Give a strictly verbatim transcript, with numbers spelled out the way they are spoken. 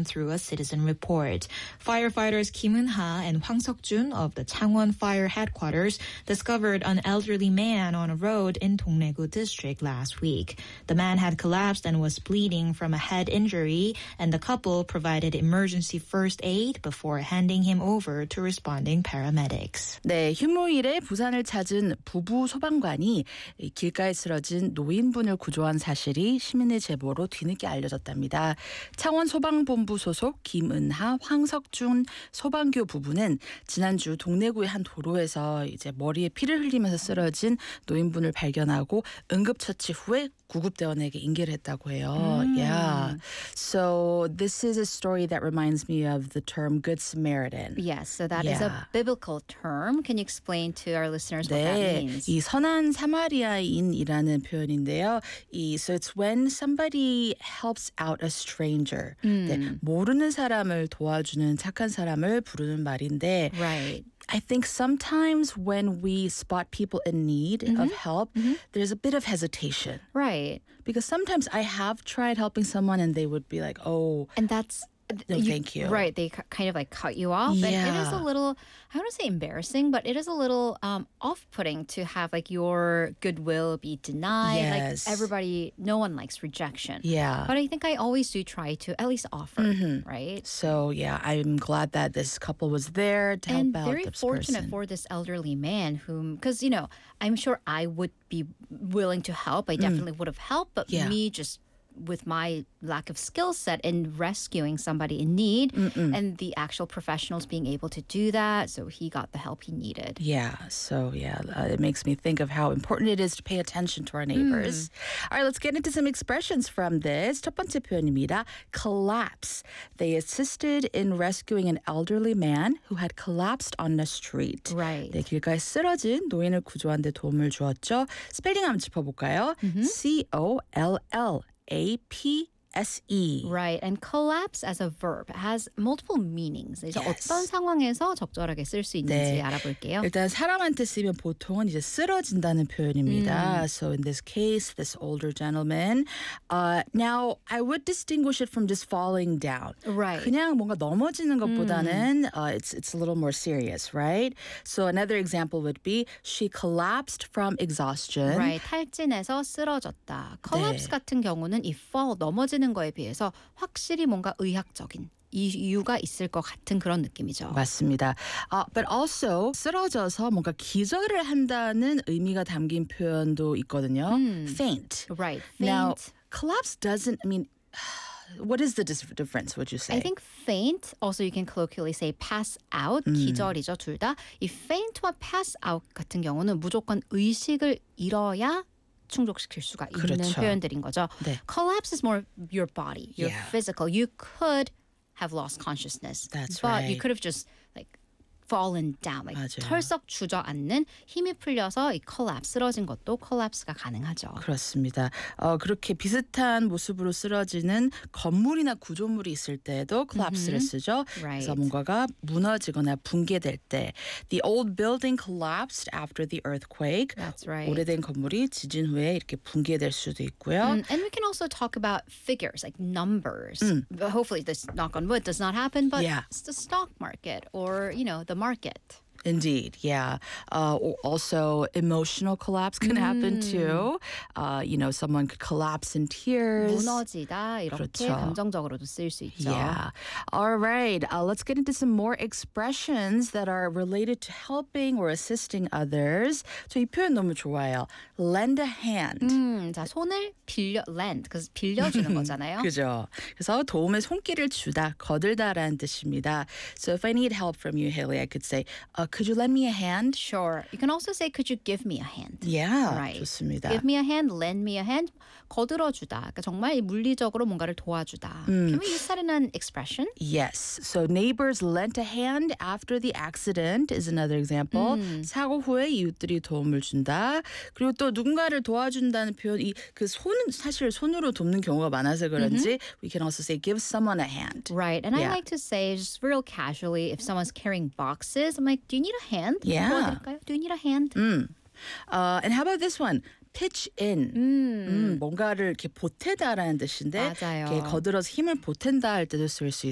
known through a citizen report. Firefighters Kim Eun-ha and Hwang Seok-jun of the Changwon Fire Headquarters discovered an elderly man on a road in Dongnaegu District last week. The man had collapsed and was bleeding from a head injury, and the couple provided emergency first aid before handing him over to responding paramedics. 네, 휴무일에 부산을 찾은 부부 소방관이 길가에 쓰러진 노인분을 구조한 사실이 시민의 제보로 뒤늦게 알려졌답니다. 창원 소방본부 소속 김은하, 황석준 소방교 부부는 지난주 동래구의 한 도로에서 이제 머리에 피를 흘리면서 쓰러진 노인분을 발견하고 응급처치 후에 구급대원에게 인계를 했다고 해요. Mm. Yeah. So this is a story that reminds me of the term Good Samaritan. Yes, so that is Yeah. a biblical term. Can you explain to our listeners what that 네, means? 이 선한 사마리아인이라는 표현인데요. 이 so it's when somebody helps out a stranger. 음. 네, 모르는 사람을 도와주는 착한 사람을 부르는 말인데 Right. I think sometimes when we spot people in need of help, there's a bit of hesitation. Right. Because sometimes I have tried helping someone and they would be like, oh, And that's no, thank you. Right, they k- kind of like cut you off. And it is a Yeah. little, I don't want to say embarrassing, but it is a little um, off-putting to have like your goodwill be denied. Yes. Like everybody, no one likes rejection. Yeah. But I think I always do try to at least offer, right? So yeah, I'm glad that this couple was there to help And out very this fortunate person. for this elderly man whom, because, you know, I'm sure I would be willing to help. I definitely would have helped, but Yeah. me just with my lack of skill set in rescuing somebody in need and the actual professionals being able to do that. So he got the help he needed. Yeah, so yeah, uh, it makes me think of how important it is to pay attention to our neighbors. All right, let's get into some expressions from this. 첫 번째 표현입니다. Collapse. They assisted in rescuing an elderly man who had collapsed on the street. Right. 네, 길가에 쓰러진 노인을 구조하는 데 도움을 주었죠. 스펠링 한번 짚어볼까요? C O L L A P S E. Right. And collapse as a verb has multiple meanings. 그래서 Yes. 어떤 상황에서 적절하게 쓸 수 있는지 네. 알아볼게요. 일단 사람한테 쓰면 보통은 이제 쓰러진다는 표현입니다. So in this case, this older gentleman. Uh, now, I would distinguish it from just falling down. Right. 그냥 뭔가 넘어지는 것보다는 uh, it's it's a little more serious, right? So another example would be she collapsed from exhaustion. Right. 탈진해서 쓰러졌다. collapse 네. 같은 경우는 이 fall 넘어지는 거에 비해서 확실히 뭔가 의학적인 이유가 있을 것 같은 그런 느낌이죠. 맞습니다. Uh, but also 쓰러져서 뭔가 기절을 한다는 의미가 담긴 표현도 있거든요. faint. Right. Now, Faint. collapse doesn't mean. What is the dis- difference? Would you say? I think faint, also you can colloquially say pass out, 기절이죠, 둘 다. 이 faint와 pass out 같은 경우는 무조건 의식을 잃어야 충족시킬 수가 있는 그렇죠. 표현들인 거죠. 네. Collapse is more your body, your Yeah. physical. You could have lost consciousness. That's but you right. could have just like fallen down, like 맞아요. 털썩 주저앉는 힘이 풀려서 이 collapse, 쓰러진 것도 collapse가 가능하죠. 그렇습니다. 어, 그렇게 비슷한 모습으로 쓰러지는 건물이나 구조물이 있을 때도 collapse를 쓰죠. Right. 그래서 뭔가가 무너지거나 붕괴될 때. The old building collapsed after the earthquake. That's right. 오래된 건물이 지진 후에 이렇게 붕괴될 수도 있고요. Mm, and we can also talk about figures, like numbers. But hopefully this, knock on wood, does not happen, but Yeah. it's the stock market or, you know, the market. Indeed, yeah. Uh, or also, emotional collapse can happen too. Uh, you know, someone could collapse in tears. 무너지다 이렇게 그렇죠. 감정적으로도 쓸 수 있죠. Yeah. All right. Uh, let's get into some more expressions that are related to helping or assisting others. 저 이 표현 너무 좋아해요. Lend a hand. 음, 자 손을 빌려 lend, 그 빌려주는 거잖아요. 그죠. 그래서 도움의 손길을 주다, 거들다라는 뜻입니다. So if I need help from you, Haley, I could say, uh, could you lend me a hand? Sure. You can also say, could you give me a hand? Yeah, Right. 좋습니다. Give me a hand, lend me a hand. 거들어주다. 그러니까 정말 물리적으로 뭔가를 도와주다. Can we use that in an expression? Yes. So neighbors lent a hand after the accident is another example. 사고 후에 이웃들이 도움을 준다. 그리고 또 누군가를 도와준다는 표현, 이그 손은 사실 손으로 돕는 경우가 많아서 그런지 we can also say give someone a hand. Right. And Yeah. I like to say just real casually if someone's carrying boxes, I'm like, do you need a hand? Yeah. 도와드릴까요? Do you need a hand? Uh, and how about this one? pitch in. 음, 뭔가를 이렇게 보태다라는 뜻인데 맞아요. 이렇게 거들어서 힘을 보탠다 할 때도 쓸 수